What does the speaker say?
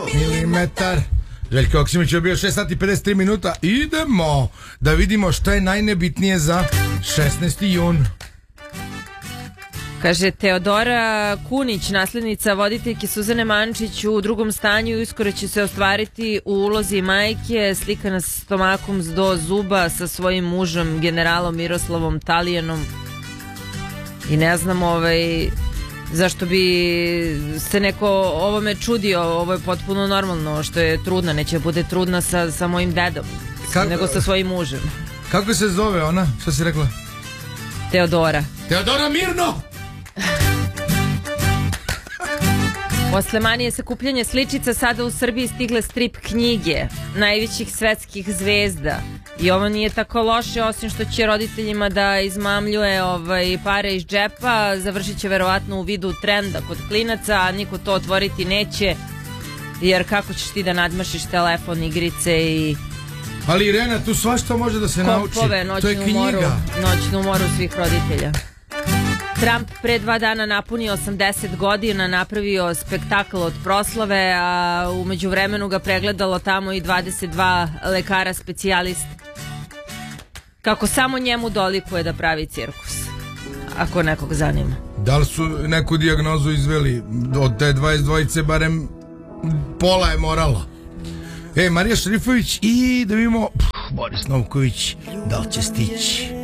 milimetar. Željko Joksimović je bio 6 sati 53 minuta. Idemo da vidimo šta je najnebitnije za 16. jun. Kaže Teodora Kunić, naslednica voditeljke Suzane Mančić u drugom stanju, uskoro će se ostvariti u ulozi majke, slikana s stomakom do zuba sa svojim mužem, generalom Miroslavom Talijanom. I ne znam zašto bi se neko ovome čudio. Ovo je potpuno normalno što je trudna. Neće bude trudna sa mojim dedom, nego sa svojim mužem. Kako se zove ona? Šta si rekla? Teodora Mirno! Posle manije sakupljanja sličica sada u Srbiji stigle strip knjige najvećih svetskih zvezda. I ovo nije tako loše, osim što će roditeljima da izmamljuje pare iz džepa. Završit će verovatno u vidu trenda kod klinaca, a niko to otvoriti neće, jer kako ćeš ti da nadmašiš telefon, igrice i... Ali Irena, tu svašta može da se nauči. To je knjiga. Noćnu moru svih roditelja. Trump pre 2 dana napunio 80 godina, napravio spektakl od proslave, a u međuvremenu ga pregledalo tamo i 22 lekara specijalista. Kako samo njemu dolikuje da pravi cirkus, ako nekog zanima. Da li su neku dijagnozu izveli? Od te 22 barem pola je morala. Marija Šarifović i da vidimo Boris Novković, da li će stići?